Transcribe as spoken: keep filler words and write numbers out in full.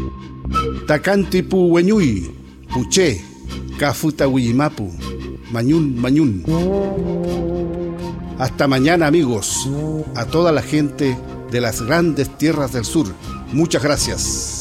Tacantipu Hueñuy, Puché, Cafuta Huimapu, Mañún Mañún. Hasta mañana, amigos, a toda la gente de las grandes tierras del sur. Muchas gracias.